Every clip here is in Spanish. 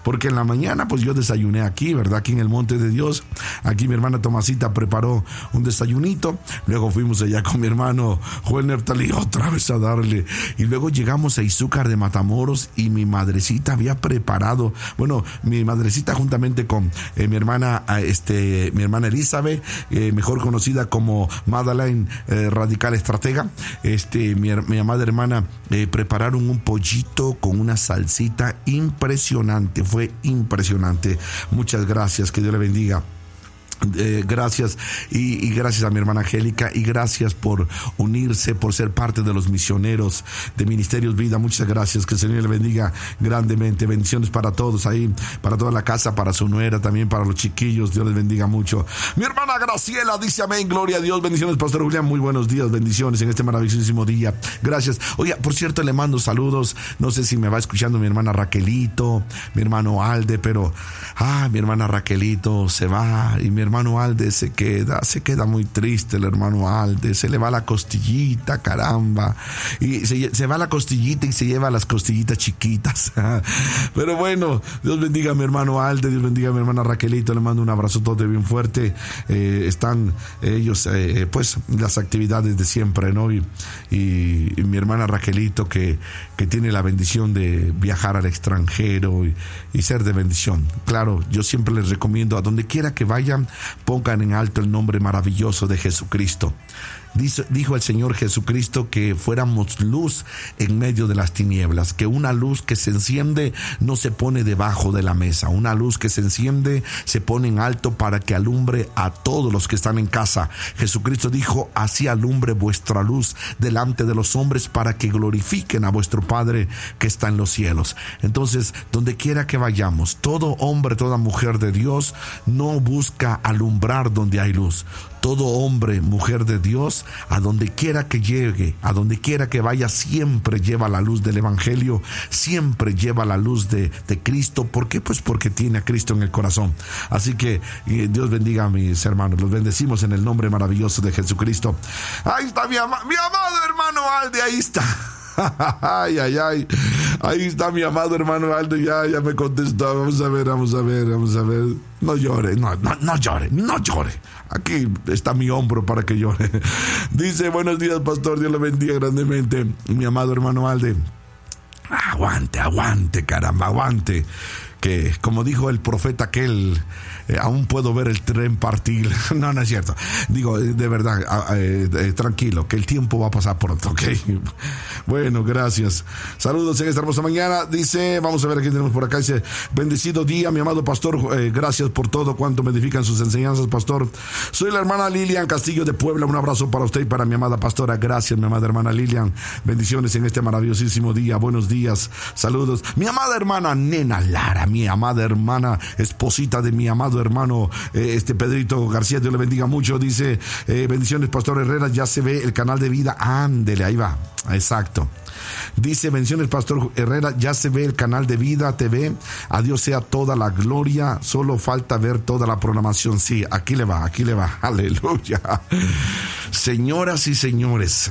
porque en la mañana pues yo desayuné aquí, ¿verdad? Aquí en el Monte de Dios. Aquí mi hermana Tomasita preparó un desayunito, luego fuimos allá con mi hermano Joel Neftalí otra vez a darle, y luego llegamos a Izúcar de Matamoros y mi madrecita había preparado, bueno, mi madrecita juntamente con mi hermana Elizabeth, mejor conocida como Madeleine Radical Estratega, mi amada hermana, prepararon un pollito con una salsita impresionante, fue impresionante. Muchas gracias, que Dios le bendiga. Gracias y gracias a mi hermana Angélica, y gracias por unirse, por ser parte de los misioneros de Ministerios Vida. Muchas gracias, que el Señor le bendiga grandemente. Bendiciones para todos ahí, para toda la casa, para su nuera, también para los chiquillos. Dios les bendiga mucho. Mi hermana Graciela dice amén, gloria a Dios. Bendiciones, Pastor Julián, muy buenos días, bendiciones en este maravillosísimo día. Gracias. Oiga, por cierto, le mando saludos, no sé si me va escuchando mi hermana Raquelito, mi hermano Alde, pero mi hermana Raquelito se va y mi hermano Alde se queda muy triste. El hermano Alde se le va la costillita, caramba, y se va la costillita y se lleva las costillitas chiquitas. Pero bueno, Dios bendiga a mi hermano Alde, Dios bendiga a mi hermana Raquelito, le mando un abrazo todo bien fuerte. Están ellos pues las actividades de siempre, ¿no? Y mi hermana Raquelito que tiene la bendición de viajar al extranjero y ser de bendición. Claro, yo siempre les recomiendo, a donde quiera que vayan, pongan en alto el nombre maravilloso de Jesucristo. Dijo el Señor Jesucristo que fuéramos luz en medio de las tinieblas, que una luz que se enciende no se pone debajo de la mesa, una luz que se enciende se pone en alto para que alumbre a todos los que están en casa. Jesucristo dijo: así alumbre vuestra luz delante de los hombres, para que glorifiquen a vuestro Padre que está en los cielos. Entonces, donde quiera que vayamos, todo hombre, toda mujer de Dios no busca alumbrar donde hay luz. Todo hombre, mujer de Dios, a donde quiera que llegue, a donde quiera que vaya, siempre lleva la luz del Evangelio, siempre lleva la luz de Cristo. ¿Por qué? Pues porque tiene a Cristo en el corazón. Así que Dios bendiga a mis hermanos, los bendecimos en el nombre maravilloso de Jesucristo. Ahí está mi amado hermano Alde, ahí está. Ay, ahí está mi amado hermano Aldo, ya me contestó. Vamos a ver. No llore. Aquí está mi hombro para que llore. Dice: buenos días, pastor, Dios le bendiga grandemente, mi amado hermano Alde. Aguante, caramba, aguante. Que como dijo el profeta aquel, aún puedo ver el tren partir. No es cierto. Digo, de verdad, tranquilo, que el tiempo va a pasar pronto, ¿ok? Bueno, gracias. Saludos en esta hermosa mañana. Dice, vamos a ver a quién tenemos por acá. Dice: bendecido día, mi amado pastor. Gracias por todo cuanto me edifican sus enseñanzas, pastor. Soy la hermana Lilian Castillo de Puebla. Un abrazo para usted y para mi amada pastora. Gracias, mi amada hermana Lilian. Bendiciones en este maravillosísimo día. Buenos días. Saludos. Mi amada hermana Nena Lara, mi amada hermana, esposita de mi amado hermano Pedrito García, Dios le bendiga mucho. Dice: bendiciones, pastor Herrera, ya se ve el canal de vida. Ándele, ahí va, exacto. Dice: bendiciones, pastor Herrera, ya se ve el canal de Vida TV. A Dios sea toda la gloria, solo falta ver toda la programación. Sí, aquí le va, aleluya. Señoras y señores,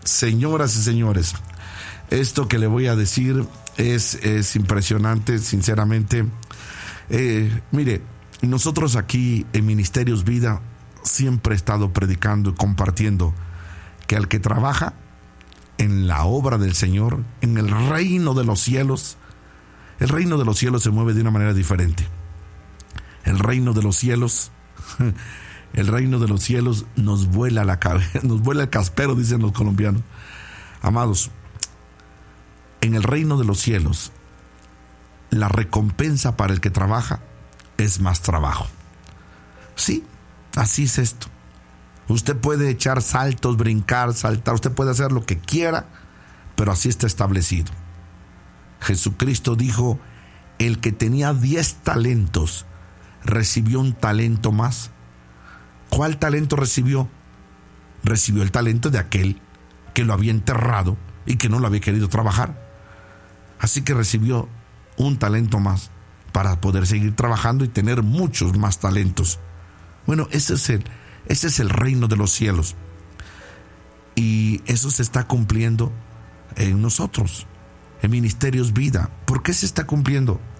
esto que le voy a decir es impresionante, sinceramente. Mire, nosotros aquí en Ministerios Vida siempre he estado predicando y compartiendo que al que trabaja en la obra del Señor, en el reino de los cielos se mueve de una manera diferente. El reino de los cielos nos vuela la cabeza, nos vuela el caspero, dicen los colombianos. Amados, en el reino de los cielos, la recompensa para el que trabaja es más trabajo. Sí, así es esto. Usted puede echar saltos, brincar, saltar, usted puede hacer lo que quiera, pero así está establecido. Jesucristo dijo: el que tenía 10 talentos recibió un talento más. ¿Cuál talento recibió? Recibió el talento de aquel que lo había enterrado y que no lo había querido trabajar. Así que recibió un talento más para poder seguir trabajando y tener muchos más talentos. Bueno, ese es el reino de los cielos. Y eso se está cumpliendo en nosotros, en Ministerios Vida. ¿Por qué se está cumpliendo?